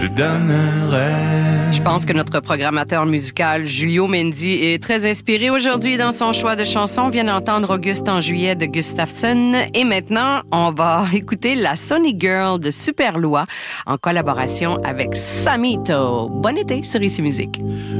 Je donnerai. Je pense que notre programmateur musical, Julio Mendy, est très inspiré aujourd'hui dans son choix de chansons. On vient d'entendre Auguste en juillet de Gustafsson. Et maintenant, on va écouter la Sonny Girl de Superloi en collaboration avec Samito. Bon été sur ICI Musique.